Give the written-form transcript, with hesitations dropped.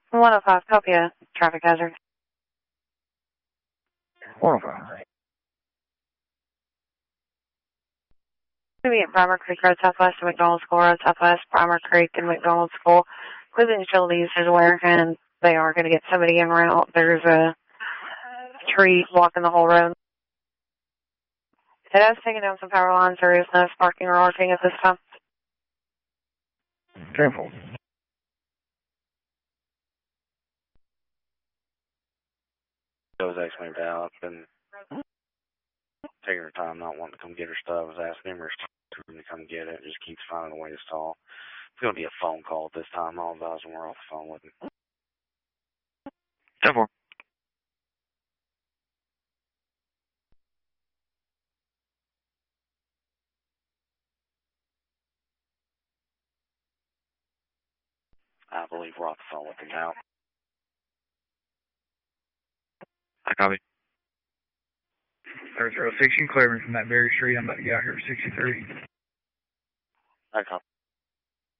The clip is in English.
105, copy a traffic hazard. 105. Maybe at Primer Creek Road Southwest and McDonald School Road Southwest, Primer Creek and McDonald School. Cleveland Utilities is aware, and they are going to get somebody en route. There's a tree blocking the whole road. It has taken down some power lines. There is no sparking or arcing at this time. 10-4. Jose moved out and taking her time, not wanting to come get her stuff. I was asked numerous times for him to come get it. Just keeps finding a way to stall. It's going to be a phone call at this time. I'll advise when we're off the phone with him. 10-4. I believe we're off the phone with him now. I copy. 3006, you can clear me from that Berry Street. I'm about to get out here at 63. I copy.